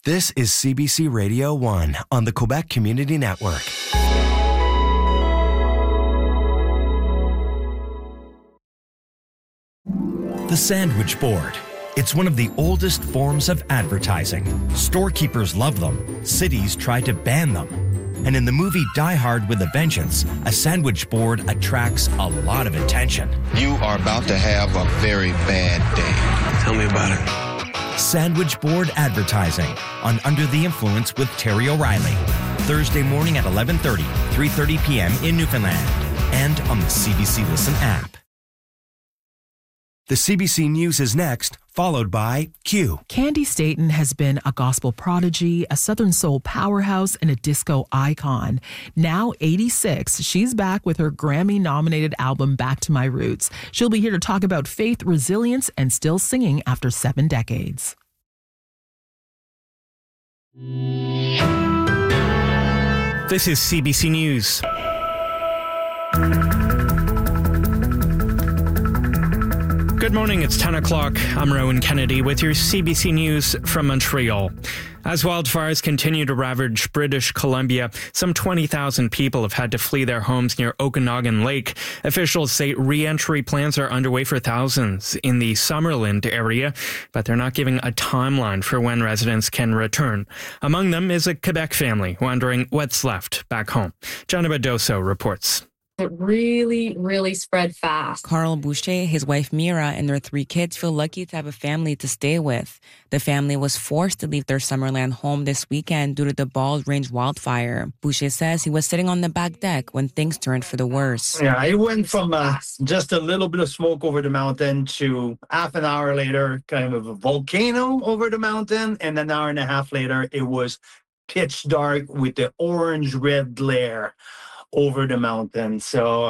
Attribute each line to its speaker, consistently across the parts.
Speaker 1: This is CBC Radio 1 on the Quebec Community Network. The sandwich board. It's one of the oldest forms of advertising. Storekeepers love them. Cities try to ban them. And in the movie Die Hard with a Vengeance, a sandwich board attracts a lot of attention.
Speaker 2: You are about to have a very bad day.
Speaker 3: Tell me about it.
Speaker 1: Sandwich board advertising on Under the Influence with Terry O'Reilly. Thursday morning at 11:30, 3:30 p.m. in Newfoundland. And on the CBC Listen app. The CBC News is next, followed by Q.
Speaker 4: Candy Staton has been a gospel prodigy, a Southern soul powerhouse, and a disco icon. Now 86, she's back with her Grammy-nominated album Back to My Roots. She'll be here to talk about faith, resilience, and still singing after 7 decades.
Speaker 5: This is CBC News. Good morning, it's 10 o'clock. I'm Rowan Kennedy with your CBC News from Montreal. As wildfires continue to ravage British Columbia, some 20,000 people have had to flee their homes near Okanagan Lake. Officials say re-entry plans are underway for thousands in the Summerland area, but they're not giving a timeline for when residents can return. Among them is a Quebec family wondering what's left back home. Jenna Badoso reports.
Speaker 6: It really spread fast.
Speaker 7: Carl Boucher, his wife Mira, and their 3 kids feel lucky to have a family to stay with. The family was forced to leave their Summerland home this weekend due to the Bald Range wildfire. Boucher says he was sitting on the back deck when things turned for the worse.
Speaker 8: Yeah, it went from just a little bit of smoke over the mountain to half an hour later, kind of a volcano over the mountain. And an hour and a half later, it was pitch dark with the orange-red glare over the mountain. So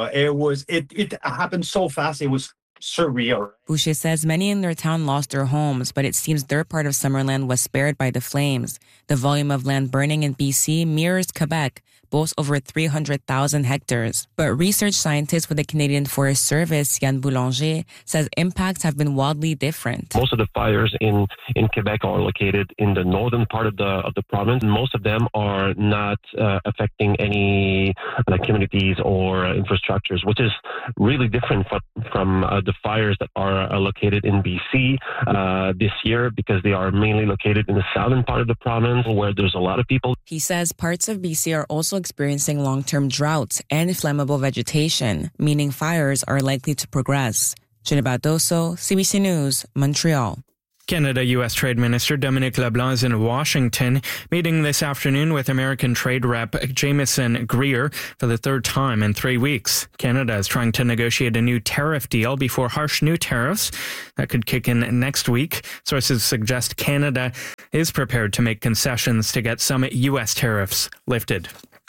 Speaker 8: it happened so fast, it was surreal.
Speaker 7: Boucher says many in their town lost their homes, but it seems their part of Summerland was spared by the flames. The volume of land burning in BC mirrors Quebec, boasts over 300,000 hectares. But research scientist with the Canadian Forest Service, Yann Boulanger, says impacts have been wildly different.
Speaker 9: Most of the fires in Quebec are located in the northern part of the province. Most of them are not affecting any communities or infrastructures, which is really different from the fires that are located in BC this year, because they are mainly located in the southern part of the province where there's a lot of people.
Speaker 7: He says parts of BC are also experiencing long-term droughts and flammable vegetation, meaning fires are likely to progress. Jenna Badoso, CBC News, Montreal.
Speaker 5: Canada-U.S. Trade Minister Dominic LeBlanc is in Washington, meeting this afternoon with American Trade Rep Jameson Greer for the 3rd time in 3 weeks. Canada is trying to negotiate a new tariff deal before harsh new tariffs that could kick in next week. Sources suggest Canada is prepared to make concessions to get some U.S. tariffs lifted.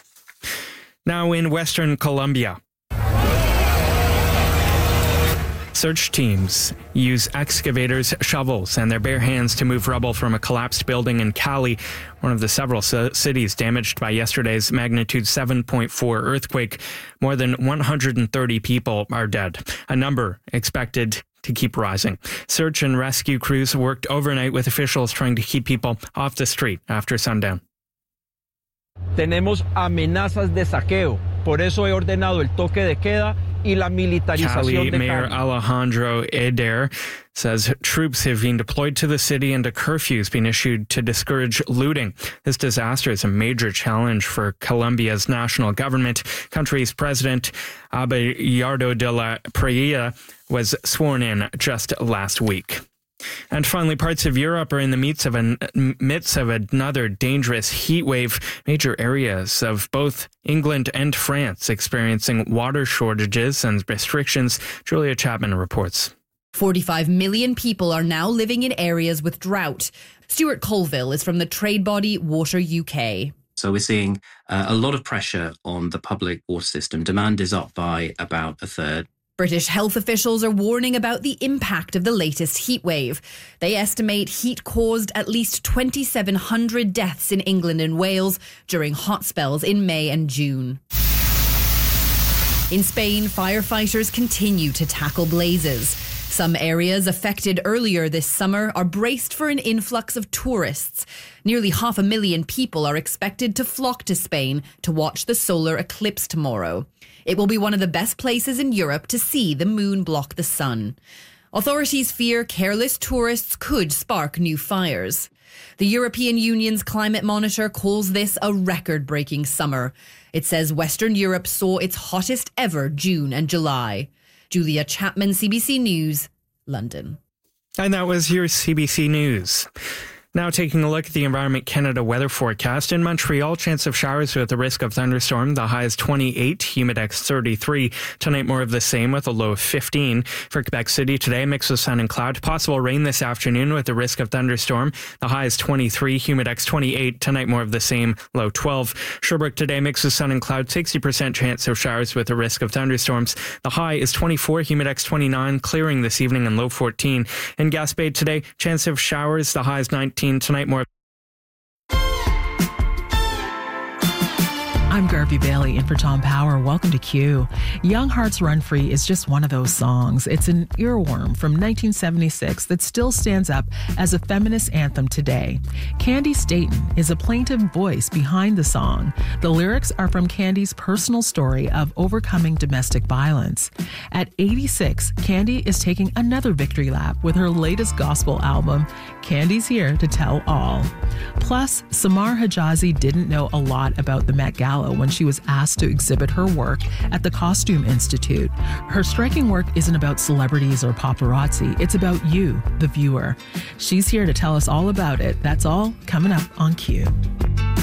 Speaker 5: Now in Western Colombia, search teams use excavators, shovels, and their bare hands to move rubble from a collapsed building in Cali, one of the several cities damaged by yesterday's magnitude 7.4 earthquake. More than 130 people are dead, a number expected to keep rising. Search and rescue crews worked overnight with officials trying to keep people off the street after sundown.
Speaker 10: Tenemos amenazas de saqueo. Por eso he ordenado el toque de queda y la militarización
Speaker 5: Cali
Speaker 10: de
Speaker 5: Mayor Alejandro Eder says troops have been deployed to the city and a curfew has been issued to discourage looting. This disaster is a major challenge for Colombia's national government. Country's president, Abelardo de la Praia, was sworn in just last week. And finally, parts of Europe are in the midst of another dangerous heat wave. Major areas of both England and France experiencing water shortages and restrictions. Julia Chapman reports.
Speaker 11: 45 million people are now living in areas with drought. Stuart Colville is from the trade body Water UK.
Speaker 12: So we're seeing a lot of pressure on the public water system. Demand is up by about a third.
Speaker 11: British health officials are warning about the impact of the latest heat wave. They estimate heat caused at least 2,700 deaths in England and Wales during hot spells in May and June. In Spain, firefighters continue to tackle blazes. Some areas affected earlier this summer are braced for an influx of tourists. Nearly 500,000 people are expected to flock to Spain to watch the solar eclipse tomorrow. It will be one of the best places in Europe to see the moon block the sun. Authorities fear careless tourists could spark new fires. The European Union's climate monitor calls this a record-breaking summer. It says Western Europe saw its hottest ever June and July. Julia Chapman, CBC News, London.
Speaker 5: And that was your CBC News. Now taking a look at the Environment Canada weather forecast. In Montreal, chance of showers with a risk of thunderstorm. The high is 28, humidex 33. Tonight, more of the same with a low of 15. For Quebec City today, mix of sun and cloud. Possible rain this afternoon with a risk of thunderstorm. The high is 23, humidex 28. Tonight, more of the same, low 12. Sherbrooke today, mix of sun and cloud. 60% chance of showers with a risk of thunderstorms. The high is 24, humidex 29. Clearing this evening and low 14. In Gaspé today, chance of showers. The high is 19. Tonight, more.
Speaker 4: I'm Garvey Bailey in for Tom Power. Welcome to Q. Young Hearts Run Free is just one of those songs. It's an earworm from 1976 that still stands up as a feminist anthem today. Candy Staton is a plaintive voice behind the song. The lyrics are from Candy's personal story of overcoming domestic violence. At 86, Candy is taking another victory lap with her latest gospel album, Candy's Here to Tell All. Plus, Samar Hijazi didn't know a lot about the Met Gala when she was asked to exhibit her work at the Costume Institute. Her striking work isn't about celebrities or paparazzi. It's about you, the viewer. She's here to tell us all about it. That's all coming up on Q.